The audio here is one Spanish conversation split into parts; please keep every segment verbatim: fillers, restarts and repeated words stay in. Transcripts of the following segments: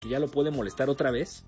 que ya lo puede molestar otra vez.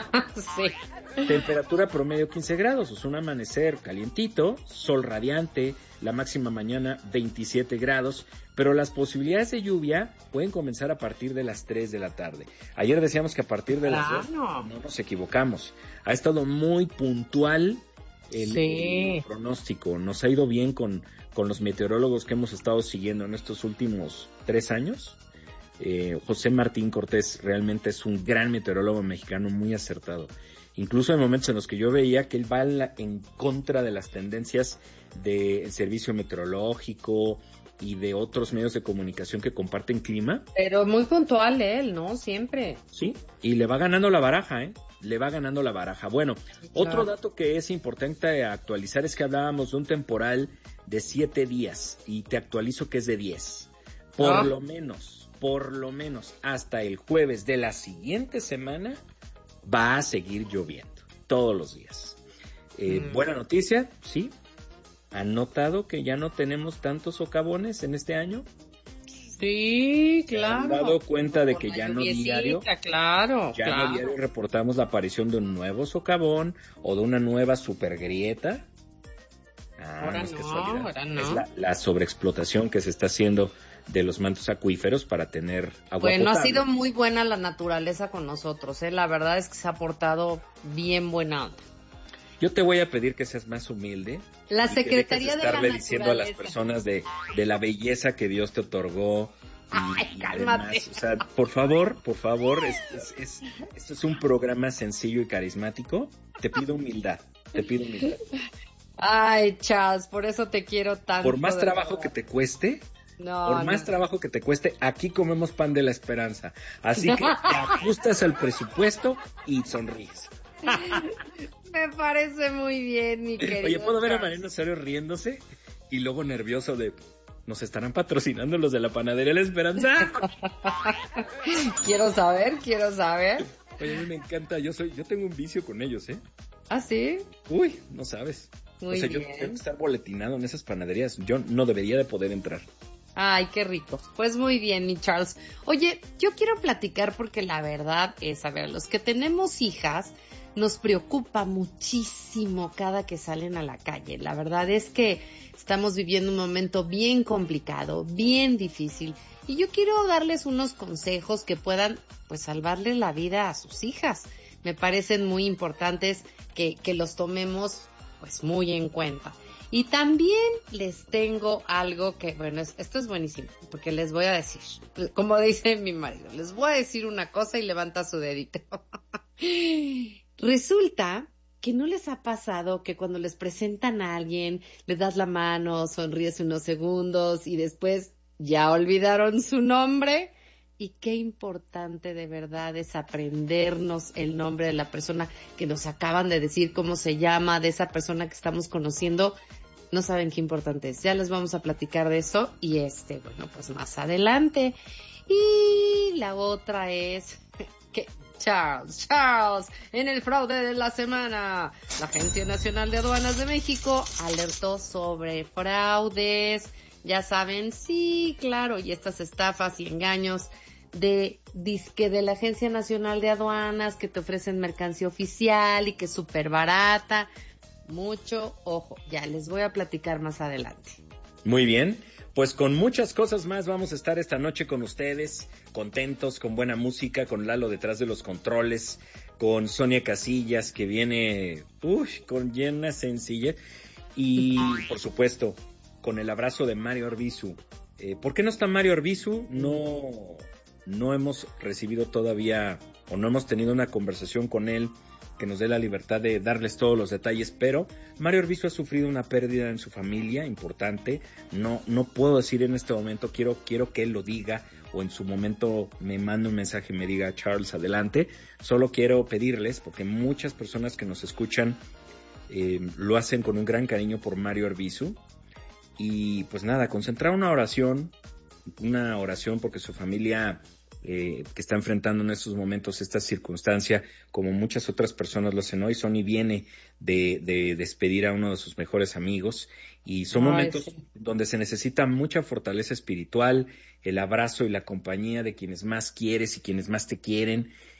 Sí. Temperatura promedio quince grados, o sea, un amanecer calientito, sol radiante, la máxima mañana veintisiete grados, pero las posibilidades de lluvia pueden comenzar a partir de las tres de la tarde. Ayer decíamos que a partir de las dos, no nos equivocamos. Ha estado muy puntual el, sí. el pronóstico, nos ha ido bien con, con los meteorólogos que hemos estado siguiendo en estos últimos tres años. Eh, José Martín Cortés realmente es un gran meteorólogo mexicano, muy acertado. Incluso hay momentos en los que yo veía que él va en, la, en contra de las tendencias del servicio meteorológico y de otros medios de comunicación que comparten clima. Pero muy puntual él, ¿no? Siempre. Sí, y le va ganando la baraja, ¿eh? Le va ganando la baraja. Bueno, sí, claro. Otro dato que es importante actualizar es que hablábamos de un temporal de siete días y te actualizo que es de diez. Por oh. lo menos, por lo menos hasta el jueves de la siguiente semana va a seguir lloviendo todos los días. Eh, mm. Buena noticia, sí. ¿Han notado que ya no tenemos tantos socavones en este año? Sí, claro. ¿Han dado cuenta de que ya no diario, claro, ya claro. no diario reportamos la aparición de un nuevo socavón o de una nueva supergrieta? Ah, ahora no es no, casualidad. ahora no. Es la, la sobreexplotación que se está haciendo de los mantos acuíferos para tener agua bueno, potable. Ha sido muy buena la naturaleza con nosotros, ¿eh? La verdad es que se ha portado bien buena onda. Yo te voy a pedir que seas más humilde. La Secretaría de, de la estarle diciendo a las personas de, de la belleza que Dios te otorgó. Y, Ay, y cálmate. Demás. O sea, por favor, por favor, es, es, es, esto es un programa sencillo y carismático. Te pido humildad, te pido humildad. Ay, Charles, por eso te quiero tanto. Por más trabajo verdad. que te cueste, no, por más no. trabajo que te cueste, aquí comemos pan de la esperanza. Así que te ajustas al presupuesto y sonríes. Me parece muy bien, mi querido. Oye, ¿puedo ver a Charles? Mariano Osorio riéndose y luego nervioso de... ¿Nos estarán patrocinando los de la Panadería La Esperanza? Quiero saber, quiero saber. Oye, a mí me encanta, yo soy, yo tengo un vicio con ellos, ¿eh? ¿Ah, sí? Uy, no sabes. Muy o sea, bien. yo tengo que estar boletinado en esas panaderías. Yo no debería de poder entrar. Ay, qué rico. Pues muy bien, mi Charles. Oye, yo quiero platicar porque la verdad es, a ver, los que tenemos hijas, nos preocupa muchísimo cada que salen a la calle. La verdad es que estamos viviendo un momento bien complicado, bien difícil. Y yo quiero darles unos consejos que puedan, pues, salvarles la vida a sus hijas. Me parecen muy importantes que, que los tomemos, pues, muy en cuenta. Y también les tengo algo que, bueno, es, esto es buenísimo, porque les voy a decir, como dice mi marido, les voy a decir una cosa y levanta su dedito. Resulta que no les ha pasado que cuando les presentan a alguien, les das la mano, sonríes unos segundos y después ya olvidaron su nombre. Y qué importante de verdad es aprendernos el nombre de la persona que nos acaban de decir cómo se llama, de esa persona que estamos conociendo. No saben qué importante es. Ya les vamos a platicar de eso y este, bueno, pues más adelante. Y la otra es que Charles, Charles, en el fraude de la semana, la Agencia Nacional de Aduanas de México alertó sobre fraudes. Ya saben, sí, claro, y estas estafas y engaños de disque de la Agencia Nacional de Aduanas que te ofrecen mercancía oficial y que es súper barata. Mucho ojo, ya les voy a platicar más adelante. Muy bien, pues con muchas cosas más vamos a estar esta noche con ustedes, contentos, con buena música, con Lalo detrás de los controles, con Sonia Casillas que viene, uy, con llena sencillez y por supuesto con el abrazo de Mario Arbizu. Eh, ¿Por qué no está Mario Arbizu? No, no hemos recibido todavía o no hemos tenido una conversación con él que nos dé la libertad de darles todos los detalles, pero Mario Arbizu ha sufrido una pérdida en su familia importante. No, no puedo decir en este momento, quiero, quiero que él lo diga o en su momento me mande un mensaje y me diga, Charles, adelante. Solo quiero pedirles, porque muchas personas que nos escuchan eh, lo hacen con un gran cariño por Mario Arbizu. Y pues nada, concentrar una oración, una oración porque su familia eh, que está enfrentando en estos momentos esta circunstancia, como muchas otras personas lo hacen hoy. Sony viene de, de despedir a uno de sus mejores amigos y son Ay, momentos sí. donde se necesita mucha fortaleza espiritual, el abrazo y la compañía de quienes más quieres y quienes más te quieren.